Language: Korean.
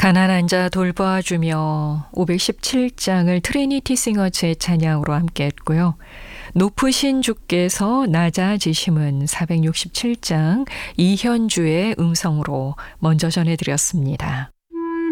가난한 자 돌보아주며 517장을 트리니티 싱어즈의 찬양으로 함께 했고요. 높으신 주께서 낮아지심은 467장 이현주의 음성으로 먼저 전해드렸습니다.